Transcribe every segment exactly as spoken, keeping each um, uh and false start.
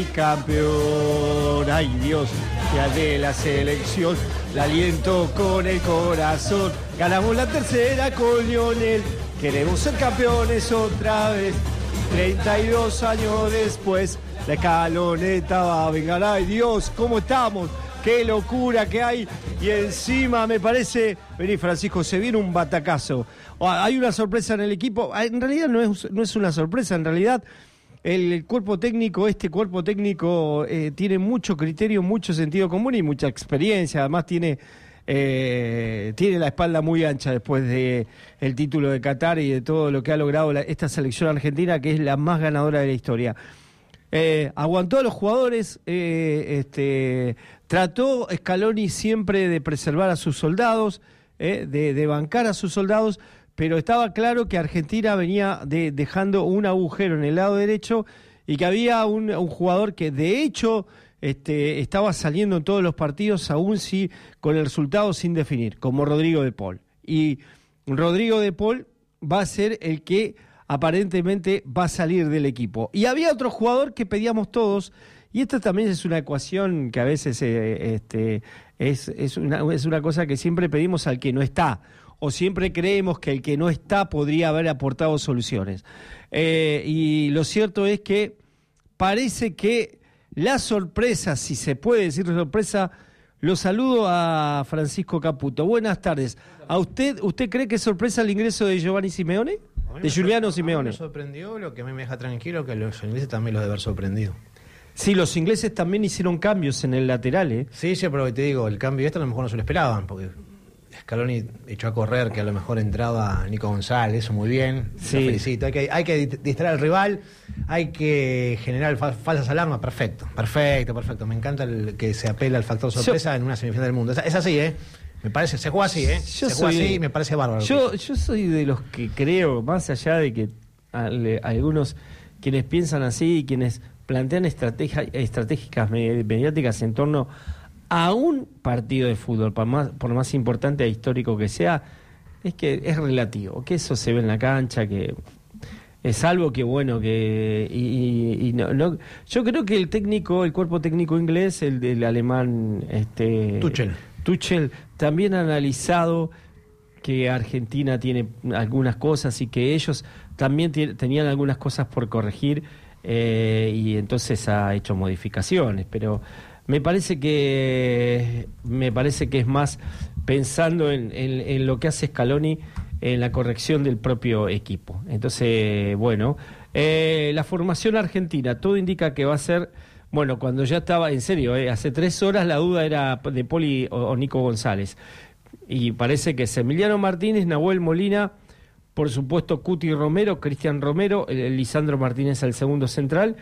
Campeón, ay Dios, ya de la selección, la aliento con el corazón, ganamos la tercera con Lionel, queremos ser campeones otra vez, treinta y dos años después, la escaloneta va a vengar, ay Dios, ¿cómo estamos? Qué locura que hay, y encima me parece, vení Francisco, se viene un batacazo, hay una sorpresa en el equipo, en realidad no es, no es una sorpresa, en realidad El, el cuerpo técnico, este cuerpo técnico eh, tiene mucho criterio, mucho sentido común y mucha experiencia. Además tiene eh, tiene la espalda muy ancha después de el título de Qatar y de todo lo que ha logrado la, esta selección argentina, que es la más ganadora de la historia. Eh, aguantó a los jugadores, eh, este, trató Scaloni siempre de preservar a sus soldados, eh, de, de bancar a sus soldados, pero estaba claro que Argentina venía de, dejando un agujero en el lado derecho y que había un, un jugador que de hecho este, estaba saliendo en todos los partidos, aún si con el resultado sin definir, como Rodrigo de Paul. Y Rodrigo de Paul va a ser el que aparentemente va a salir del equipo. Y había otro jugador que pedíamos todos, y esta también es una ecuación que a veces eh, este, es, es, una, es una cosa que siempre pedimos al que no está, o siempre creemos que el que no está podría haber aportado soluciones. Eh, y lo cierto es que parece que la sorpresa, si se puede decir sorpresa, lo saludo a Francisco Caputo. Buenas tardes. ¿A usted usted cree que es sorpresa el ingreso de Giovanni Simeone? De Giuliano Simeone. A mí me sorprendió, lo que a mí me deja tranquilo, que los ingleses también los deben haber sorprendido. Sí, los ingleses también hicieron cambios en el lateral, ¿eh? Sí, sí, pero te digo, el cambio este a lo mejor no se lo esperaban, porque Scaloni echó a correr que a lo mejor entraba Nico González, eso muy bien, sí. Lo felicito. Hay que, hay que distraer al rival, hay que generar fal- falsas alarmas, perfecto, perfecto, perfecto. Me encanta el que se apela al factor sorpresa yo, en una semifinal del mundo. Es, es así, ¿eh? Me parece, se juega así, ¿eh? Yo se juega soy, así y me parece bárbaro. Yo, yo soy de los que creo, más allá de que ale, algunos quienes piensan así y quienes plantean estrategia, estratégicas mediáticas en torno a un partido de fútbol, por más, por más importante e histórico que sea, es que es relativo, que eso se ve en la cancha, que es algo que bueno, que y, y, y no, no, yo creo que el técnico, el cuerpo técnico inglés, el del alemán este Tuchel, Tuchel también ha analizado que Argentina tiene algunas cosas y que ellos también t- tenían algunas cosas por corregir, eh, y entonces ha hecho modificaciones, pero me parece que me parece que es más pensando en, en, en lo que hace Scaloni en la corrección del propio equipo. Entonces, bueno, eh, la formación argentina, todo indica que va a ser, bueno, cuando ya estaba, en serio, eh, hace tres horas la duda era de Poli o, o Nico González. Y parece que es Emiliano Martínez, Nahuel Molina, por supuesto Cuti Romero, Cristian Romero, eh, Lisandro Martínez al segundo central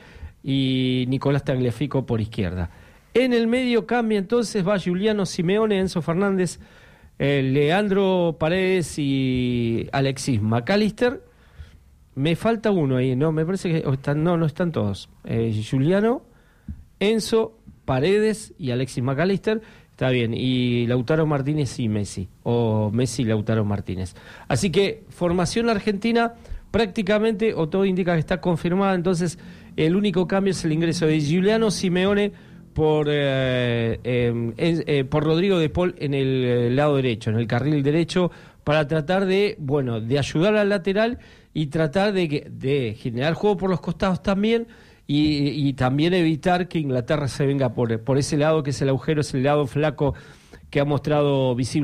y Nicolás Tagliafico por izquierda. En el medio cambia entonces, va Giuliano Simeone, Enzo Fernández, eh, Leandro Paredes y Alexis McAllister. Me falta uno ahí, no, me parece que están, no, no están todos. Eh, Giuliano, Enzo, Paredes y Alexis McAllister, está bien, y Lautaro Martínez y Messi, o Messi y Lautaro Martínez. Así que formación argentina prácticamente, o todo indica que está confirmada, entonces el único cambio es el ingreso de Giuliano Simeone por eh, eh, eh, por Rodrigo de Paul en el eh, lado derecho, en el carril derecho, para tratar de, bueno, de ayudar al lateral y tratar de, de generar juego por los costados también, y, y también evitar que Inglaterra se venga por, por ese lado, que es el agujero, es el lado flaco que ha mostrado visible